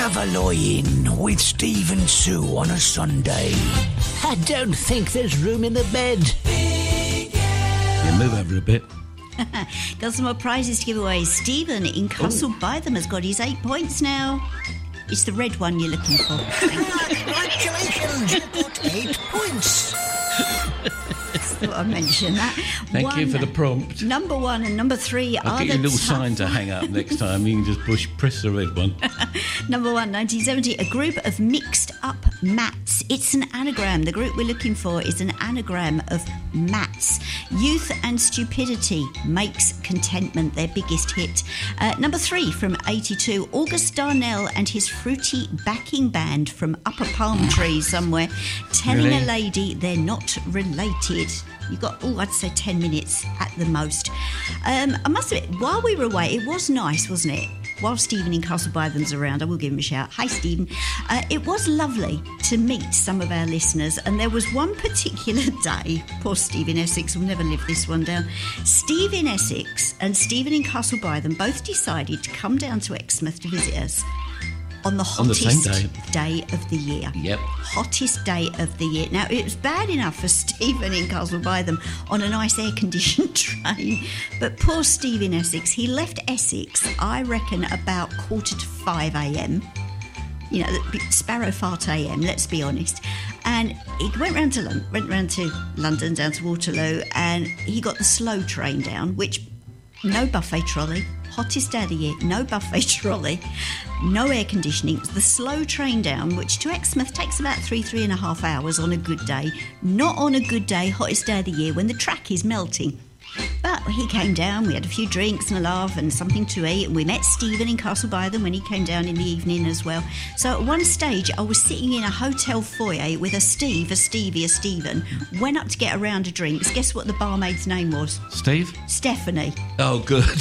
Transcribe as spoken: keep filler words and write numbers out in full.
Travelloying with Steve and Sue on a Sunday. I don't think there's room in the bed. Yeah, move over a bit. Got some more prizes to give away. Stephen in Castle Bytham has got his eight points now. It's the red one you're looking for. Congratulations, you got eight points. Thought I'd mention that. Thank one, you for the prompt. Number one and number three I'll are get you the a little tough sign to one. hang up next time. You can just push, press the red one. Number one, nineteen seventy, a group of mixed up mats. It's an anagram. The group we're looking for is an anagram of mats. Youth and Stupidity makes Contentment their biggest hit. Uh, number three from eighty-two, August Darnell and his fruity backing band from Upper Palm Tree somewhere, telling Really? a lady they're not related. You got, oh, I'd say ten minutes at the most. Um, I must admit, while we were away, it was nice, wasn't it? While Stephen in Castle Bytham's around, I will give him a shout. Hi, Stephen. Uh, it was lovely to meet some of our listeners, and there was one particular day, poor Steve in Essex will never live this one down. Steve in Essex and Stephen in Castle Bytham both decided to come down to Exmouth to visit us on the On the hottest same day of the year. Yep. Hottest day of the year. Now, it was bad enough for Stephen in Castle Bytham on a nice air-conditioned train, but poor Steve in Essex, he left Essex, I reckon, about quarter to five a.m. You know, Sparrow Fart A M, let's be honest. And he went round to London, went round to London, down to Waterloo, and he got the slow train down, which no buffet trolley, hottest day of the year, no buffet trolley, no air conditioning. The slow train down, which to Exmouth takes about three, three and a half hours on a good day. Not on a good day, hottest day of the year, when the track is melting. But he came down, we had a few drinks and a laugh and something to eat, and we met Stephen in Castle Bytham when he came down in the evening as well. So at one stage, I was sitting in a hotel foyer with a Steve, a Stevie, a Stephen, went up to get a round of drinks. Guess what the barmaid's name was? Steve? Stephanie. Oh, good.